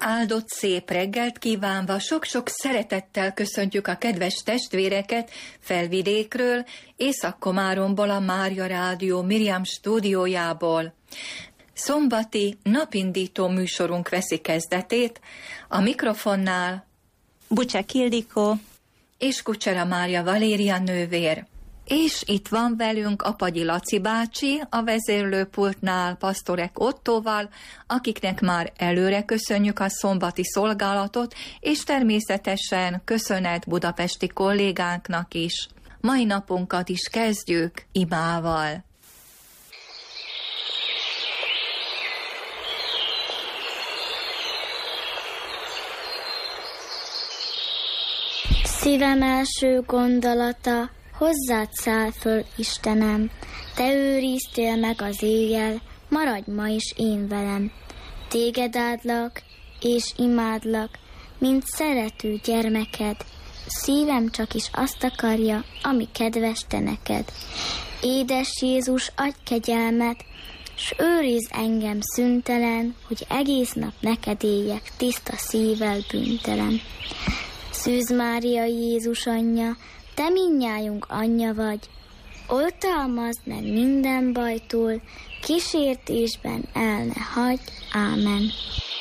Áldott szép reggelt kívánva, sok-sok szeretettel köszöntjük a kedves testvéreket Felvidékről, Észak-Komáromból, a Mária Rádió Miriam stúdiójából. Szombati napindító műsorunk veszi kezdetét, a mikrofonnál Bucsek Ildikó és Kucsera Mária Valéria nővér. És itt van velünk Apagyi Laci bácsi, a vezérlőpultnál Pastorek Ottóval, akiknek már előre köszönjük a szombati szolgálatot, és természetesen köszönet budapesti kollégánknak is. Mai napunkat is kezdjük imával. Szívem első gondolata, hozzád száll föl, Istenem, te őriztél meg az éjjel, maradj ma is én velem. Téged áldlak, és imádlak, mint szerető gyermeked, szívem csak is azt akarja, ami kedves te neked. Édes Jézus, adj kegyelmet, s őrizd engem szüntelen, hogy egész nap neked éljek, tiszta szívvel bűntelen. Szűz Mária Jézus anyja, te mindnyájunk anyja vagy, oltalmazd meg minden bajtól, kísértésben el ne hagyj. Ámen.